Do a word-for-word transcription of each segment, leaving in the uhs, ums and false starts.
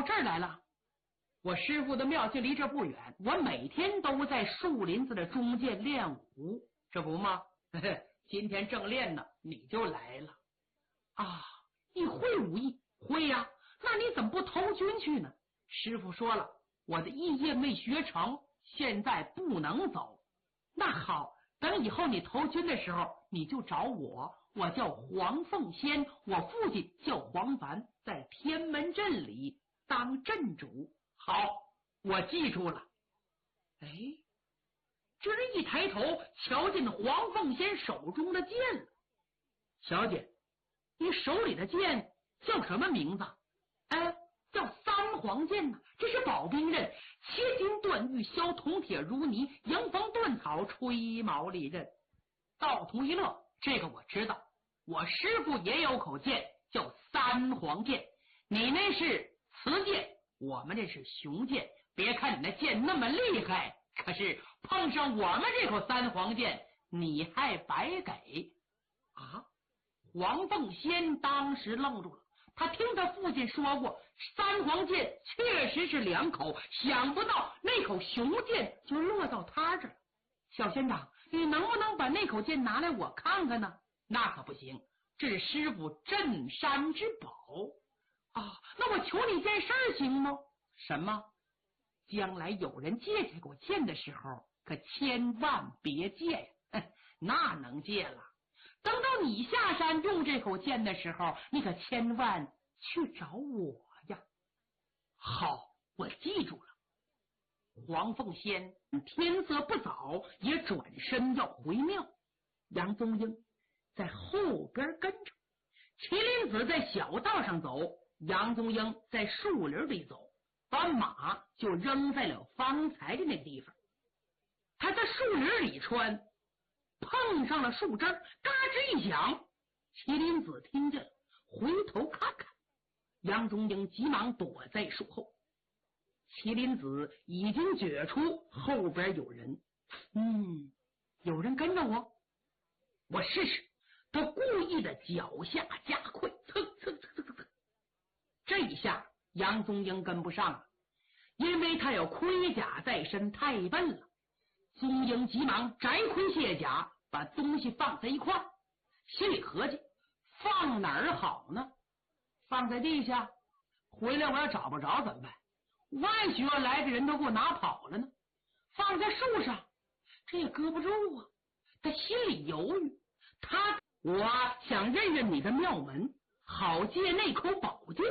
到这儿来了？我师傅的庙就离这不远，我每天都在树林子的中间练武，这不吗？嘿嘿，今天正练呢，你就来了啊？你会武艺？会呀、啊。那你怎么不投军去呢？师傅说了，我的艺业没学成，现在不能走。那好，等以后你投军的时候，你就找我，我叫黄凤仙，我父亲叫黄凡，在天门镇里当镇主。好，我记住了。哎，这人一抬头瞧见黄凤仙手中的剑了。小姐，你手里的剑叫什么名字？哎，叫三黄剑呢、啊。这是宝兵刃，切金断玉，削铜铁如泥，迎风断草，吹毛利刃。道童一乐，这个我知道，我师傅也有口剑叫三黄剑，你那是雌剑，我们这是雄剑。别看你那剑那么厉害，可是碰上我们这口三黄剑，你还白给啊！黄凤仙当时愣住了，他听他父亲说过，三黄剑确实是两口，想不到那口雄剑就落到他这儿。小仙长，你能不能把那口剑拿来我看看呢？那可不行，这是师傅镇山之宝啊！那我求你件事行吗？什么？将来有人借这口剑的时候，可千万别借呀！那能借了。等到你下山用这口剑的时候，你可千万去找我呀。好，我记住了。黄凤仙天色不早，也转身要回庙。杨宗英在后边跟着，麒麟子在小道上走，杨宗英在树林里走，把马就扔在了方才的那个地方。他在树林里穿，碰上了树枝，嘎吱一响，麒麟子听见了，回头看看，杨宗英急忙躲在树后。麒麟子已经觉出后边有人，嗯，有人跟着我，我试试。他故意的脚下加快，蹭蹭蹭蹭蹭，这一下杨宗英跟不上了，因为他有盔甲在身，太笨了。宗英急忙摘盔卸甲，把东西放在一块，心里合计，放哪儿好呢？放在地下，回来我要找不着怎么办？万许要来个人都给我拿跑了呢。放在树上，这也搁不住啊。他心里犹豫，他我想认认你的庙门，好借那口宝剑。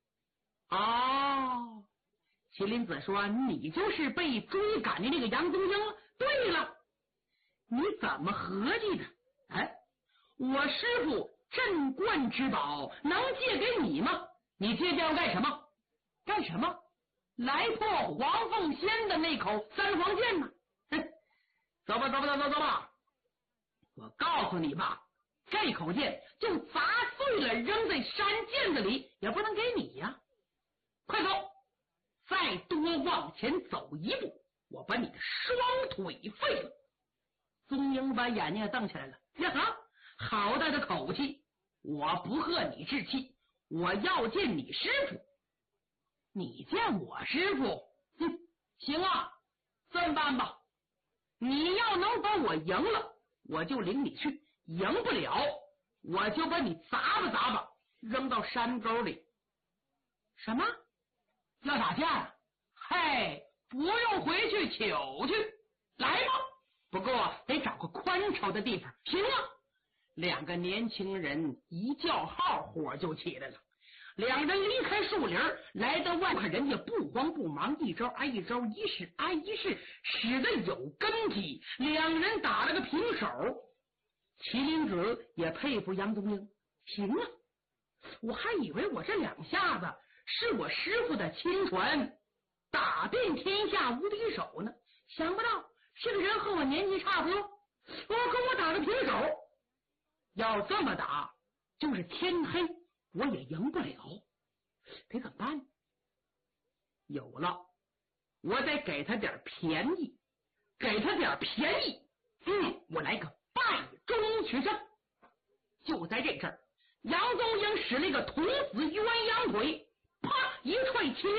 哦，麒麟子说，你就是被追赶的那个杨宗英。对了，你怎么合计的？哎，我师傅镇观之宝能借给你吗？你借给我干什么？干什么？来破黄凤仙的那口三黄剑呢？哼，走吧走吧走吧走吧，我告诉你吧，这口剑就砸碎了扔在山涧子里也不能给你呀。快走，再多往前走一步，我把你的双腿废了。宗英把眼睛瞪起来了，呀哈，好大的口气！我不和你置气，我要见你师傅。你见我师傅？哼，行啊，这么办吧，你要能把我赢了，我就领你去；赢不了，我就把你砸吧砸吧，扔到山沟里。什么？要打架呀？嘿，不用回去求去，来吧。不过得找个宽敞的地方。行啊！两个年轻人一叫号，火就起来了。两人离开树林，来到外面，人家不慌不忙，一招挨一招，一式挨一式，使得有根基。两人打了个平手。麒麟子也佩服杨宗英，行啊，我还以为我这两下子是我师傅的亲传，打遍天下无敌手呢，想不到这个人和我年纪差不多，我跟我打个平手。要这么打，就是天黑我也赢不了，得怎么办？有了，我得给他点便宜，给他点便宜。嗯，我来个败中取胜。就在这阵儿，杨宗英使了一个童子鸳鸯腿，啪一踹麒麟